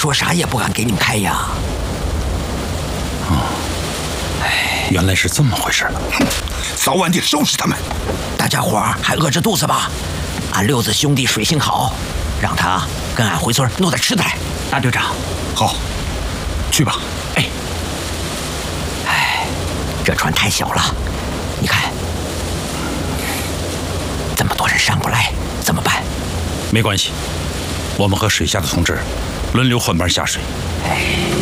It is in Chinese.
说啥也不敢给你们开呀。 原来是这么回事。 早晚得收拾他们。 大家伙儿还饿着肚子吧？俺六子兄弟水性好，让他跟俺回村弄点吃的来。 大队长， 好，去吧。 这船太小了，你看，这么多人上不来，怎么办？ 没关系，我们和水下的同志轮流换班下水。